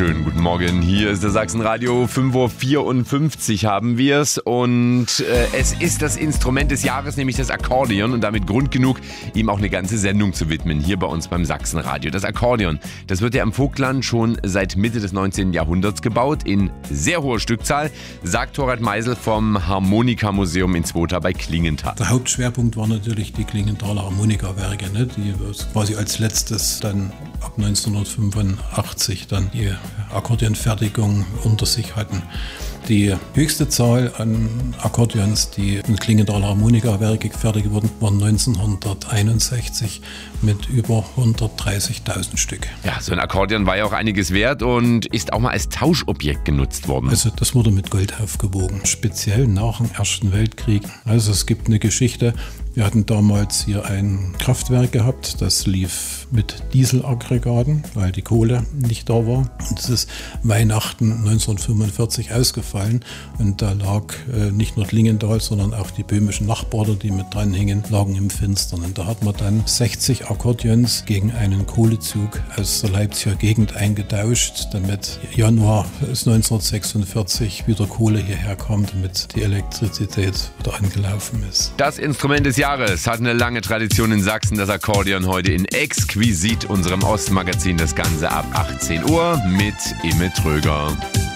Schönen guten Morgen, hier ist der Sachsenradio, 5.54 Uhr haben wir es und es ist das Instrument des Jahres, nämlich das Akkordeon und damit Grund genug, ihm auch eine ganze Sendung zu widmen, hier bei uns beim Sachsenradio. Das Akkordeon, das wird ja im Vogtland schon seit Mitte des 19. Jahrhunderts gebaut, in sehr hoher Stückzahl, sagt Thorald Meisel vom Harmonikamuseum in Zwota bei Klingenthal. Der Hauptschwerpunkt war natürlich die Klingenthaler Harmonikawerke, ne, die quasi als letztes dann ab 1985 dann die Akkordeonfertigung unter sich hatten. Die höchste Zahl an Akkordeons, die in Klingenthaler Harmonikawerke gefertigt wurden, waren 1961 mit über 130.000 Stück. Ja, so ein Akkordeon war ja auch einiges wert und ist auch mal als Tauschobjekt genutzt worden. Also das wurde mit Gold aufgewogen, speziell nach dem Ersten Weltkrieg. Also es gibt eine Geschichte. Wir hatten damals hier ein Kraftwerk gehabt, das lief mit Dieselaggregaten, weil die Kohle nicht da war. Und es ist Weihnachten 1945 ausgefallen und da lag nicht nur Klingenthal, sondern auch die böhmischen Nachbarn, die mit dranhingen, lagen im Finstern. Und da hat man dann 60 Akkordeons gegen einen Kohlezug aus der Leipziger Gegend eingetauscht, damit Januar 1946 wieder Kohle hierher kam, damit die Elektrizität wieder angelaufen ist. Das Instrument des Jahres hat eine lange Tradition in Sachsen, das Akkordeon, heute in Exquisit, unserem Ostmagazin, das Ganze ab 18 Uhr mit Imme Tröger.